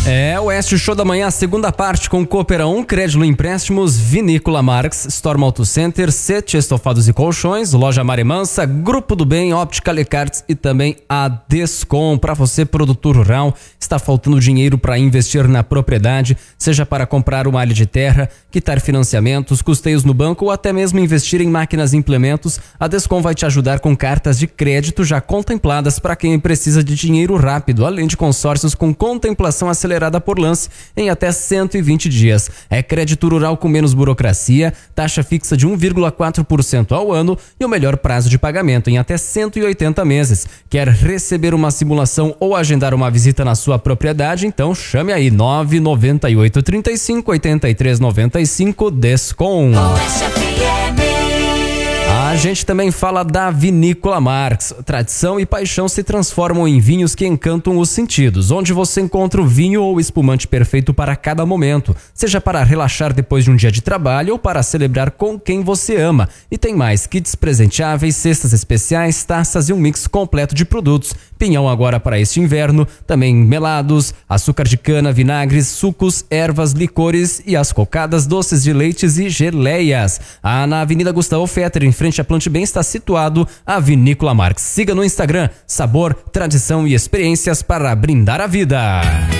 É, Oeste Show da Manhã, segunda parte com Coopera 1, Crédito Empréstimos, Vinícola Marx, Storm Auto Center, Sete Estofados e Colchões, Loja Marimansa, Grupo do Bem, Óptica Lecartes e também a Descom. Para você, produtor rural, está faltando dinheiro para investir na propriedade, seja para comprar uma área de terra, quitar financiamentos, custeios no banco ou até mesmo investir em máquinas e implementos, a Descom vai te ajudar com cartas de crédito já contempladas para quem precisa de dinheiro rápido, além de consórcios com contemplação acelerada por lance em até 120 dias. É crédito rural com menos burocracia, taxa fixa de 1,4% ao ano e o melhor prazo de pagamento em até 180 meses. Quer receber uma simulação ou agendar uma visita na sua propriedade? Então chame aí 998 35 83 95 Descom. A gente também fala da Vinícola Marx. Tradição e paixão se transformam em vinhos que encantam os sentidos, onde você encontra o vinho ou espumante perfeito para cada momento, seja para relaxar depois de um dia de trabalho ou para celebrar com quem você ama. E tem mais, kits presenteáveis, cestas especiais, taças e um mix completo de produtos. Pinhão agora para este inverno, também melados, açúcar de cana, vinagres, sucos, ervas, licores e as cocadas, doces de leites e geleias. Na Avenida Gustavo Fetter, em frente à Plante Bem, está situado a Vinícola Marx. Siga no Instagram, sabor, tradição e experiências para brindar a vida.